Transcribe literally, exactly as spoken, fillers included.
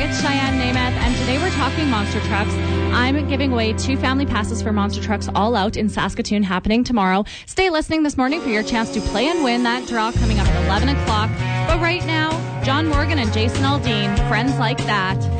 It's Cheyenne Namath, and today we're talking monster trucks. I'm giving away two family passes for Monster Trucks All Out in Saskatoon happening tomorrow. Stay listening this morning for your chance to play and win that draw coming up at eleven o'clock. But right now, John Morgan and Jason Aldean, Friends Like That.